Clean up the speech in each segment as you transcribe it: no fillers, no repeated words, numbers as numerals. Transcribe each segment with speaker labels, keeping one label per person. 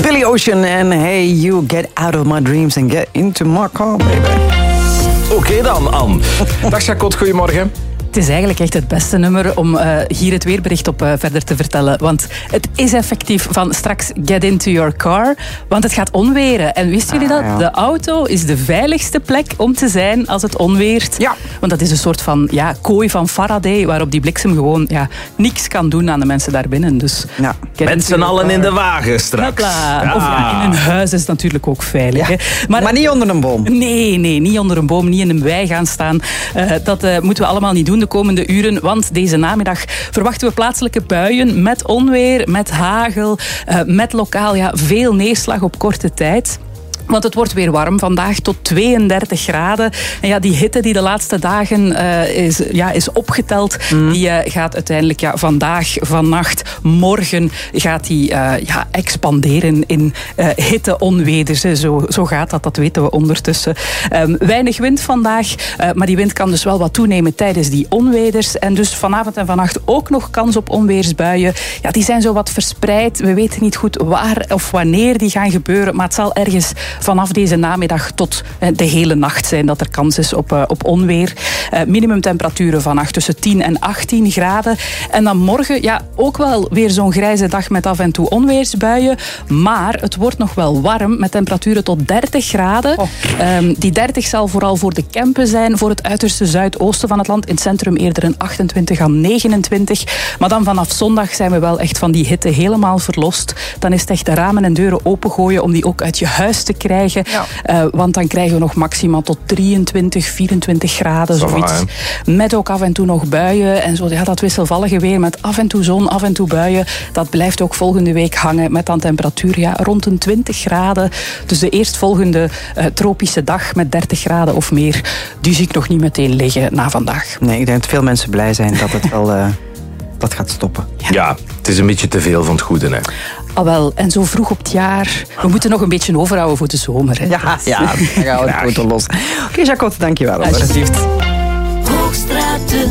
Speaker 1: Billy Ocean en Hey You, Get Out of My Dreams and Get Into My Car, baby.
Speaker 2: Oké dan, Anne. Dag Jacot, goedemorgen.
Speaker 3: Het is eigenlijk echt het beste nummer om hier het weerbericht op verder te vertellen. Want het is effectief van straks get into your car. Want het gaat onweren. En wisten jullie dat? Ja. De auto is de veiligste plek om te zijn als het onweert. Ja. Want dat is een soort van kooi van Faraday waarop die bliksem gewoon niks kan doen aan de mensen daarbinnen. Dus
Speaker 2: met z'n allen in de wagen straks.
Speaker 3: Ja. Of in een huis is het natuurlijk ook veilig.
Speaker 1: Ja. Maar niet onder een boom.
Speaker 3: Nee, niet onder een boom, niet in een wei gaan staan. Dat moeten we allemaal niet doen de komende uren, want deze namiddag verwachten we plaatselijke buien met onweer, met hagel, met lokaal veel neerslag op korte tijd. Want het wordt weer warm vandaag tot 32 graden. En die hitte die de laatste dagen is opgeteld, die gaat uiteindelijk vandaag, vannacht, morgen gaat die expanderen in hitte-onweders. Zo gaat dat weten we ondertussen. Weinig wind vandaag, maar die wind kan dus wel wat toenemen tijdens die onweders. En dus vanavond en vannacht ook nog kans op onweersbuien. Ja, die zijn zo wat verspreid. We weten niet goed waar of wanneer die gaan gebeuren, maar het zal ergens vanaf deze namiddag tot de hele nacht zijn dat er kans is op onweer. Minimumtemperaturen vannacht tussen 10 en 18 graden. En dan morgen ook wel weer zo'n grijze dag met af en toe onweersbuien. Maar het wordt nog wel warm met temperaturen tot 30 graden. Die 30 zal vooral voor de Kempen zijn, voor het uiterste zuidoosten van het land. In het centrum eerder een 28 à 29. Maar dan vanaf zondag zijn we wel echt van die hitte helemaal verlost. Dan is het echt de ramen en deuren opengooien om die ook uit je huis te krijgen. Want dan krijgen we nog maxima tot 23, 24 graden. Zoiets. Met ook af en toe nog buien. En zo, dat wisselvallige weer met af en toe zon, af en toe buien. Dat blijft ook volgende week hangen met dan temperatuur rond een 20 graden. Dus de eerstvolgende tropische dag met 30 graden of meer, die zie ik nog niet meteen liggen na vandaag.
Speaker 1: Nee, ik denk dat veel mensen blij zijn dat het wel dat gaat stoppen.
Speaker 2: Ja, het is een beetje te veel van het goede, hè.
Speaker 3: Wel, en zo vroeg op het jaar. We moeten nog een beetje overhouden voor de zomer. Hè.
Speaker 1: Ja, dan gaan we het foto los. Oké, Jacot, dankjewel.
Speaker 3: Alsjeblieft.
Speaker 4: Hoogstraten.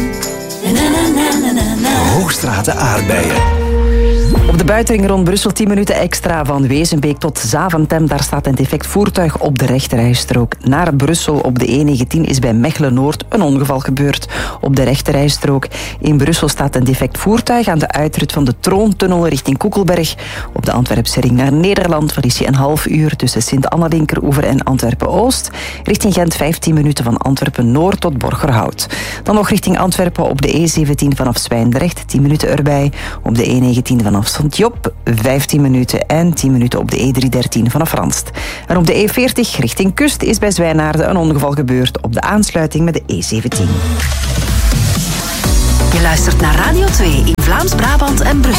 Speaker 5: Hoogstraten aardbeien.
Speaker 1: Op de buitenring rond Brussel 10 minuten extra van Wezenbeek tot Zaventem. Daar staat een defect voertuig op de rechterrijstrook. Naar Brussel op de E19 is bij Mechelen-Noord een ongeval gebeurd. Op de rechterrijstrook. In Brussel staat een defect voertuig aan de uitrit van de Troontunnel richting Koekelberg. Op de Antwerpse ring naar Nederland verlies je een half uur tussen Sint-Anna-Linkeroever en Antwerpen-Oost. Richting Gent 15 minuten van Antwerpen-Noord tot Borgerhout. Dan nog richting Antwerpen op de E17 vanaf Zwijndrecht. 10 minuten erbij. Op de E19 vanaf Sint-Job 15 minuten en 10 minuten op de E313 vanaf Ranst. En op de E40 richting Kust is bij Zwijnaarden een ongeval gebeurd op de aansluiting met de E17.
Speaker 4: Je luistert naar Radio 2 in Vlaams-Brabant en Brussel.